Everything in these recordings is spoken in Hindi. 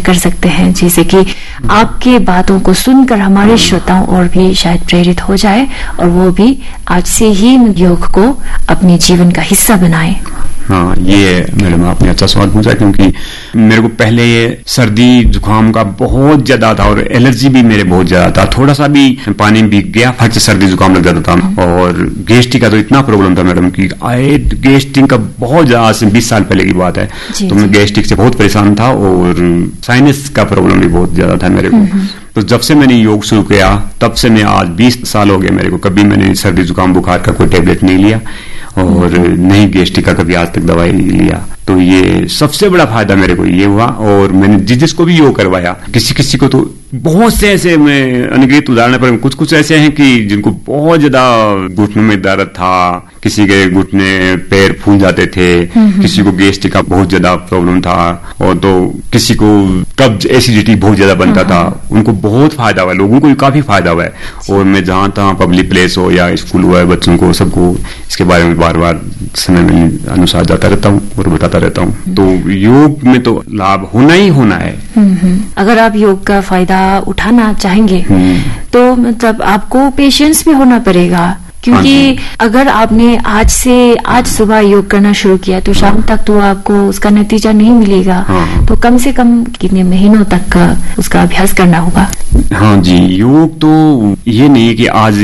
कर सकते हैं, जैसे कि आपके बातों को सुनकर हमारे श्रोताओं और भी शायद प्रेरित हो जाए और वो भी आज से ही योग को अपने जीवन का हिस्सा बनाए? हाँ, ये मैडम आपने अच्छा सवाल पूछा, क्योंकि मेरे को पहले ये सर्दी जुकाम का बहुत ज्यादा था और एलर्जी भी मेरे बहुत ज्यादा था। थोड़ा सा भी पानी भीग गया फट से सर्दी जुकाम लग जाता था। और गैस्ट्रिक का तो इतना प्रॉब्लम था मैडम कि गैस्ट्रिक का बहुत ज्यादा, आज से 20 साल पहले की बात है, तो मैं गैस्ट्रिक से बहुत परेशान था और साइनस का प्रॉब्लम भी बहुत ज्यादा था मेरे को। तो जब से मैंने योग शुरू किया तब से मैं आज 20 साल हो गए मेरे को, कभी मैंने सर्दी जुकाम बुखार का कोई टेबलेट नहीं लिया और नहीं गैस्ट्रिक का कभी आज तक दवाई लिया। तो ये सबसे बड़ा फायदा मेरे को ये हुआ। और मैंने जिसको भी योग करवाया, किसी को तो बहुत से ऐसे, मैं अनगिनत उदाहरण पर कुछ ऐसे हैं कि जिनको बहुत ज्यादा घुटनों में दर्द था, किसी के घुटने पैर फूल जाते थे, किसी को गैस्ट्रिक का बहुत ज्यादा प्रॉब्लम था, और तो किसी को कब्ज एसिडिटी बहुत ज्यादा बनता था। उनको बहुत फायदा हुआ, लोगों को भी काफी फायदा हुआ है। और मैं जहां तहां पब्लिक प्लेस हो या स्कूल हुआ है, बच्चों को सबको इसके बारे में बार बार समय में अनुसार जाता रहता हूँ और बताता रहता हूँ। तो योग में तो लाभ होना ही होना है। अगर आप योग का फायदा उठाना चाहेंगे तो मतलब आपको पेशेंस भी होना पड़ेगा, क्योंकि अगर आपने आज सुबह योग करना शुरू किया तो शाम तक तो आपको उसका नतीजा नहीं मिलेगा। तो कम से कम कितने महीनों तक उसका अभ्यास करना होगा? हाँ जी, योग तो ये नहीं है कि आज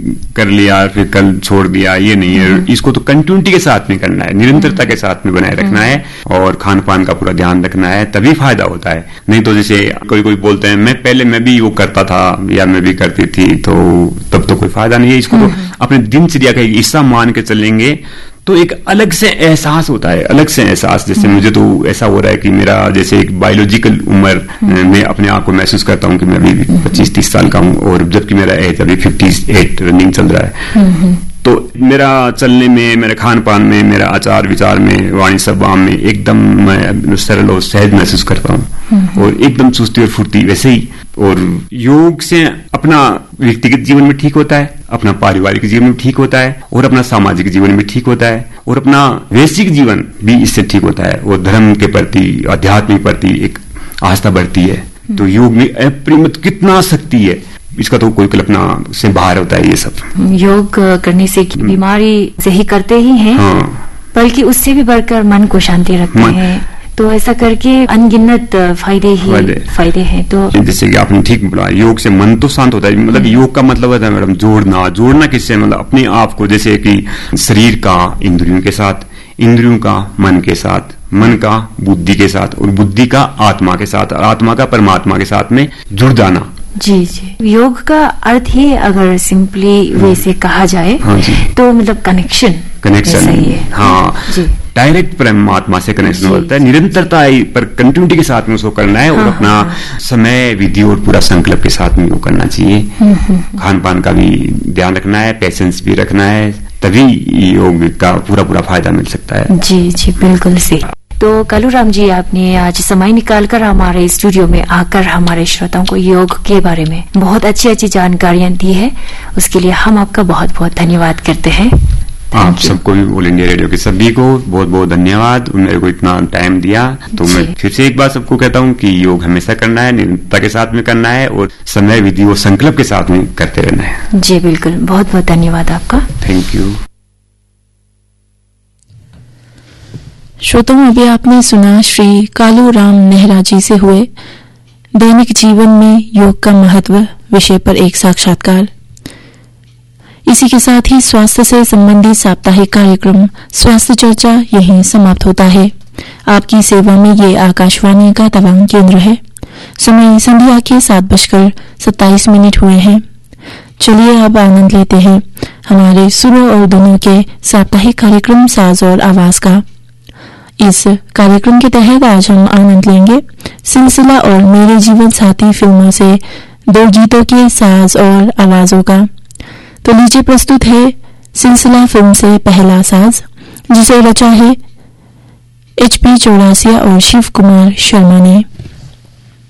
कर लिया फिर कल छोड़ दिया, ये नहीं है। इसको तो कंटिन्यूटी के साथ में करना है, निरंतरता के साथ में बनाए रखना है और खान पान का पूरा ध्यान रखना है, तभी फायदा होता है। नहीं तो जैसे कोई बोलते हैं मैं भी योग करता था या मैं भी करती थी, तो तब तो कोई फायदा नहीं है। इसको तो अपने दिनचर्या का हिस्सा मान के चलेंगे तो एक अलग से एहसास होता है, अलग से एहसास। जैसे मुझे तो ऐसा हो रहा है कि मेरा जैसे एक बायोलॉजिकल उम्र में अपने आप को महसूस करता हूँ कि मैं अभी 25-30 साल का हूँ, और जबकि मेरा एज अभी 58 रनिंग चल रहा है। तो मेरा चलने में, मेरे खान पान में, मेरा आचार विचार में, वाणी सभाव में एकदम मैं सरल और सहज महसूस करता हूँ और एकदम चुस्ती और फुर्ती वैसे ही। और योग से अपना व्यक्तिगत जीवन में ठीक होता है, अपना पारिवारिक जीवन में ठीक होता है, और अपना सामाजिक जीवन में ठीक होता है, और अपना वैश्विक जीवन भी इससे ठीक होता है। और धर्म के प्रति, अध्यात्म के प्रति एक आस्था बढ़ती है। तो योग में अपरिमित कितना शक्ति है, इसका तो कोई कल्पना से बाहर होता है। ये सब योग करने से बीमारी से ही करते ही हैं, बल्कि उससे भी बढ़कर मन को शांति रखते हैं। तो ऐसा करके अनगिनत फायदे हैं। तो जैसे कि आपने ठीक बोला, योग से मन तो शांत होता है। मतलब योग का मतलब होता है मैडम जोड़ना किससे, मतलब अपने आप को, जैसे कि शरीर का इंद्रियों के साथ, इंद्रियों का मन के साथ, मन का बुद्धि के साथ, और बुद्धि का आत्मा के साथ, और आत्मा का परमात्मा के साथ में जुड़ जाना। जी जी, योग का अर्थ ही अगर सिंपली वैसे कहा जाए तो मतलब कनेक्शन सही है। हाँ जी, डायरेक्ट परमात्मा से कनेक्शन होता है। निरंतरता पर कंटिन्यूटी के साथ में उसको करना है, और अपना समय, विधि और पूरा संकल्प के साथ में वो करना चाहिए। खान पान का भी ध्यान रखना है, पेशेंस भी रखना है, तभी योग का पूरा फायदा मिल सकता है। जी जी, बिल्कुल सही। तो कालूराम जी, आपने आज समय निकालकर हमारे स्टूडियो में आकर हमारे श्रोताओं को योग के बारे में बहुत अच्छी जानकारियां दी है, उसके लिए हम आपका बहुत बहुत धन्यवाद करते हैं। आप सबको भी ऑल इंडिया रेडियो के सभी को बहुत बहुत धन्यवाद, मेरे को इतना टाइम दिया। तो मैं फिर से एक बार सबको कहता हूँ कि योग हमेशा करना है, निरंतरता के साथ में करना है, और समय, विधि और संकल्प के साथ में करते रहना है। जी बिल्कुल, बहुत बहुत धन्यवाद आपका। Thank you. श्रोताओं, अभी आपने सुना श्री कालूराम नेहरा जी से हुए दैनिक जीवन में योग का महत्व विषय पर एक साक्षात्कार। इसी के साथ ही स्वास्थ्य से संबंधित साप्ताहिक कार्यक्रम स्वास्थ्य चर्चा यहीं समाप्त होता है। आपकी सेवा में ये आकाशवाणी का तवांग केंद्र है। समय संध्या के 7:27 हुए हैं। चलिए अब आनंद लेते हैं हमारे सुरों और धुनों के साप्ताहिक कार्यक्रम साज और आवाज का। इस कार्यक्रम के तहत आज हम आनंद लेंगे सिलसिला और मेरे जीवन साथी फिल्मों से 2 गीतों के साज और आवाजों का। तो नीचे प्रस्तुत है सिलसिला फिल्म से पहला साज, जिसे रचा है HP चौरासिया और शिव कुमार शर्मा ने।